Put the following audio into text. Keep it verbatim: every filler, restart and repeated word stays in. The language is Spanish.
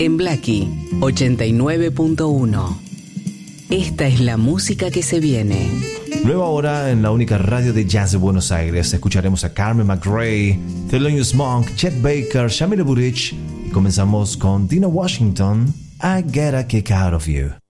en Blackie ochenta y nueve punto uno. Esta es la música que se viene. Nueva hora en la única radio de jazz de Buenos Aires. Escucharemos a Carmen McRae, Thelonious Monk, Chet Baker, Shamila Burich y comenzamos con Dina Washington, I Get a Kick Out of You.